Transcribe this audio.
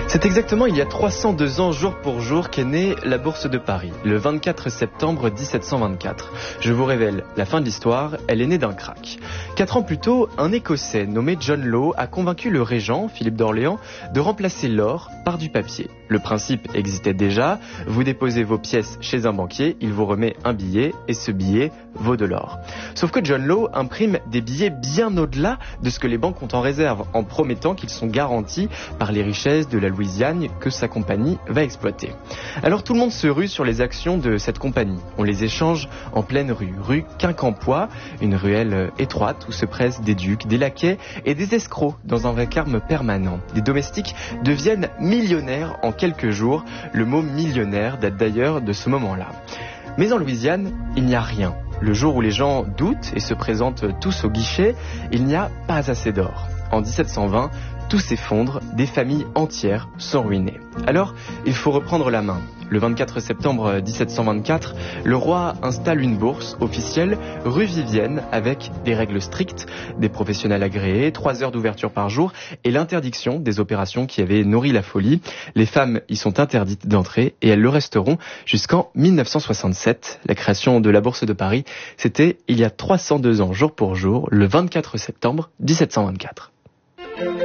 C'est exactement il y a 302 ans, jour pour jour, qu'est née la Bourse de Paris, le 24 septembre 1724. Je vous révèle la fin de l'histoire, elle est née d'un krach. 4 ans plus tôt, un Écossais nommé John Law a convaincu le régent, Philippe d'Orléans, de remplacer l'or par du papier. Le principe existait déjà, vous déposez vos pièces chez un banquier, il vous remet un billet et ce billet vaut de l'or. Sauf que John Law imprime des billets bien au-delà de ce que les banques ont en réserve, en promettant qu'ils sont garantis par les richesses de la Louisiane que sa compagnie va exploiter. Alors tout le monde se rue sur les actions de cette compagnie. On les échange en pleine rue Quincampoix, une ruelle étroite où se pressent des ducs, des laquais et des escrocs dans un vacarme permanent. Des domestiques deviennent millionnaires en quelques jours. Le mot millionnaire date d'ailleurs de ce moment-là. Mais en Louisiane, il n'y a rien. Le jour où les gens doutent et se présentent tous au guichet, il n'y a pas assez d'or. En 1720, tout s'effondre, des familles entières sont ruinées. Alors, il faut reprendre la main. Le 24 septembre 1724, le roi installe une bourse officielle rue Vivienne avec des règles strictes, des professionnels agréés, 3 heures d'ouverture par jour et l'interdiction des opérations qui avaient nourri la folie. Les femmes y sont interdites d'entrer et elles le resteront jusqu'en 1967. La création de la Bourse de Paris, c'était il y a 302 ans jour pour jour, le 24 septembre 1724.